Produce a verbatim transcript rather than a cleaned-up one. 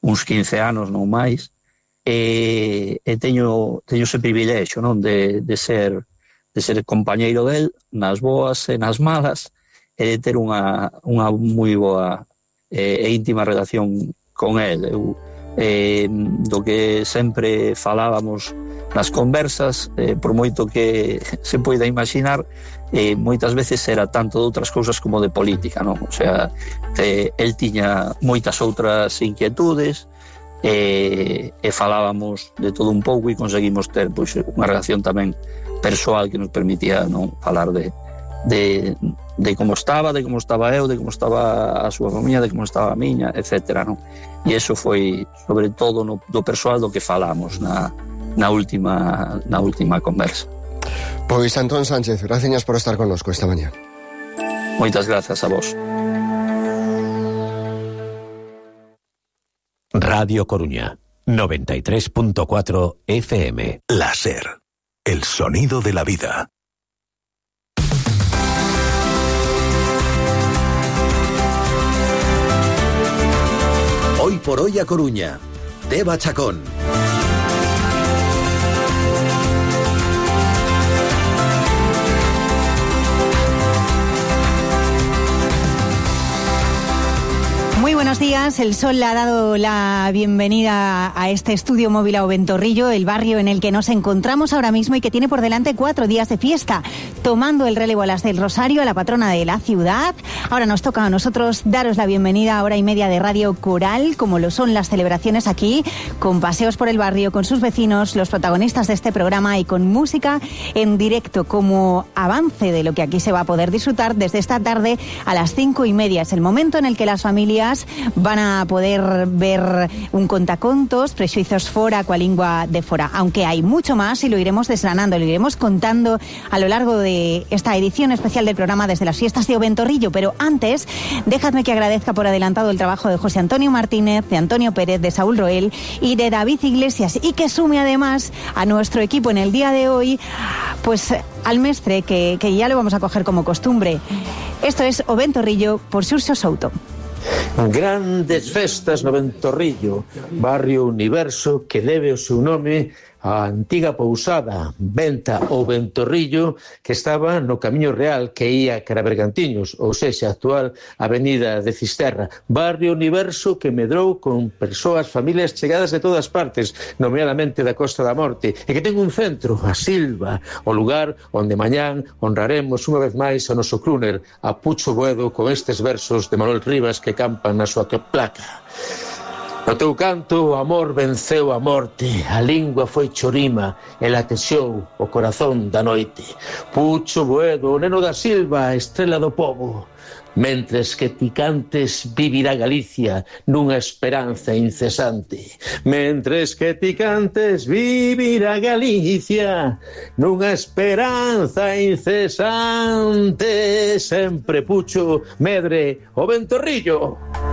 uns quince anos, non máis, e, e teño, teño ese privilexio, non, de, de ser de ser compañeiro del nas boas e nas malas, e de ter unha, unha moi boa e, e íntima relación con el. Eu, eh, do que sempre falábamos nas conversas, eh, por moito que se poida imaginar, eh, moitas veces era tanto de outras cousas como de política, non? O sea, eh, el tiña moitas outras inquietudes, e, e falábamos de todo un pouco e conseguimos ter pois, unha relación tamén persoal que nos permitía non falar de, de, de como estaba, de como estaba eu, de como estaba a súa familia, de como estaba a miña, etcétera, non? E iso foi sobre todo no, do persoal do que falamos na, na, última, na última conversa. Pois Antón Sánchez, gracias por estar connosco esta mañá. Moitas grazas a vos. Radio Coruña, noventa y tres punto cuatro F M. La SER, el sonido de la vida. Hoy por hoy a Coruña, Deva Chacón. Muy buenos días. El sol le ha dado la bienvenida a este estudio móvil a Oventorrillo, el barrio en el que nos encontramos ahora mismo y que tiene por delante cuatro días de fiesta, tomando el relevo a las del Rosario, a la patrona de la ciudad. Ahora nos toca a nosotros daros la bienvenida a hora y media de Radio Coral, como lo son las celebraciones aquí, con paseos por el barrio, con sus vecinos, los protagonistas de este programa y con música en directo como avance de lo que aquí se va a poder disfrutar desde esta tarde a las cinco y media. Es el momento en el que las familias van a poder ver un contacontos, Prexuizos fora, coa lingua de fora, aunque hay mucho más y lo iremos desgranando, lo iremos contando a lo largo de esta edición especial del programa desde las fiestas de Oventorrillo. Pero antes, dejadme que agradezca por adelantado el trabajo de José Antonio Martínez, de Antonio Pérez, de Saúl Roel y de David Iglesias, y que sume además a nuestro equipo en el día de hoy, pues al mestre, que, que ya lo vamos a coger como costumbre. Esto es Oventorrillo por Xurxo Souto. Grandes festas no Ventorrillo, barrio universo que debe o seu nome á antiga pousada Venta ou Ventorrillo, que estaba no Camiño Real que ía cara a Bergantiños, ou sexa, actual Avenida de Cisterra. Barrio universo que medrou con persoas, familias chegadas de todas partes, nomeadamente da Costa da Morte, e que ten un centro, a Silva, o lugar onde mañán honraremos unha vez máis ao noso crooner, a Pucho Boedo, con estes versos de Manuel Rivas que campan na súa placa. No teu canto o amor venceu a morte, a lingua foi chorima e latexou o corazón da noite. Pucho Boedo, neno da Silva, estrela do pobo. Mentres que ti cantes, vivirá Galicia nunha esperanza incesante. Mentres que ti cantes, vivirá Galicia nunha esperanza incesante. Sempre Pucho, medre o Ventorrillo.